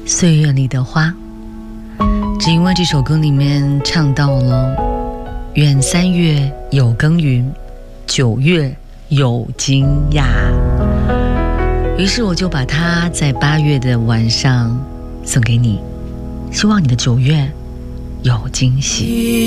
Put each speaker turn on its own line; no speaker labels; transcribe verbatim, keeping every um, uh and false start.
岁月里的花，只因为这首歌里面唱到了愿三月有耕耘，九月有惊讶，于是我就把它在八月的晚上送给你，希望你的九月有惊喜。